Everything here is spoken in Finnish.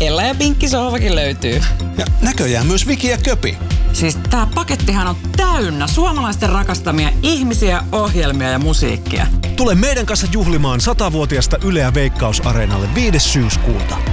Ella ja Pinkki-sohvakin löytyy. Ja näköjään myös Viki ja Köpi. Siis tää pakettihan on täynnä suomalaisten rakastamia ihmisiä, ohjelmia ja musiikkia. Tule meidän kanssa juhlimaan 100-vuotiasta Yleä Veikkaus-areenalle 5. syyskuuta.